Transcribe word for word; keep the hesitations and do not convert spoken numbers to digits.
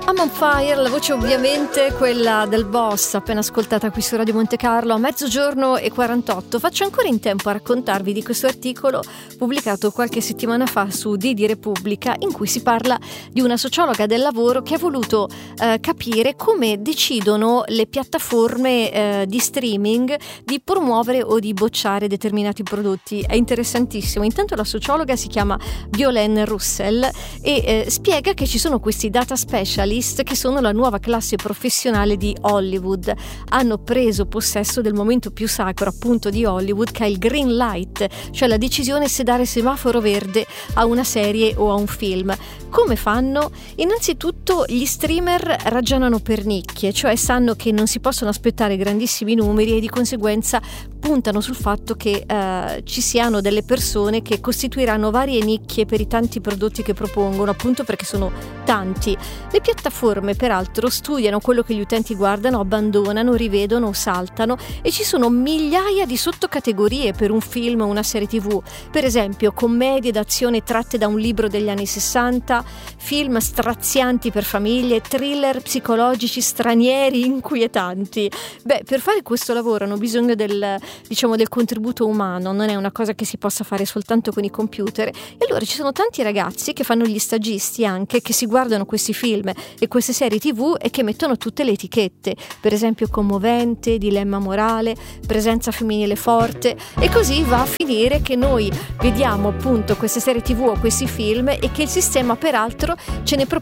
I'm on fire, la voce ovviamente quella del boss, appena ascoltata qui su Radio Monte Carlo a mezzogiorno e quarantotto. Faccio ancora in tempo a raccontarvi di questo articolo pubblicato qualche settimana fa su Didi Repubblica, in cui si parla di una sociologa del lavoro che ha voluto eh, capire come decidono le piattaforme eh, di streaming di promuovere o di bocciare determinati prodotti. È interessantissimo. Intanto la sociologa si chiama Violaine Russell e eh, spiega che ci sono questi data specialist che sono la nuova classe professionale di Hollywood. Hanno preso possesso del momento più sacro appunto di Hollywood, che è il green light, cioè la decisione se dare semaforo verde a una serie o a un film. Come fanno? Innanzitutto gli streamer ragionano per nicchie, cioè sanno che non si possono aspettare grandissimi numeri e di conseguenza puntano sul fatto che eh, ci siano delle persone che costituiranno varie nicchie per i tanti prodotti che propongono, appunto perché sono tanti. Le piattaforme peraltro studiano quello che gli utenti guardano, abbandonano, rivedono o saltano, e ci sono migliaia di sottocategorie per un film o una serie tv. Per esempio commedie d'azione tratte da un libro degli anni sessanta, film strazianti per famiglie, thriller psicologici stranieri inquietanti. Beh, per fare questo lavoro hanno bisogno del, diciamo, del contributo umano, non è una cosa che si possa fare soltanto con i computer, e allora ci sono tanti ragazzi che fanno gli stagisti anche, che si guardano questi film e queste serie tv e che mettono tutte le etichette, per esempio commovente, dilemma morale, presenza femminile forte, e così va a finire che noi vediamo appunto queste serie tv o questi film e che il sistema peraltro ce ne propone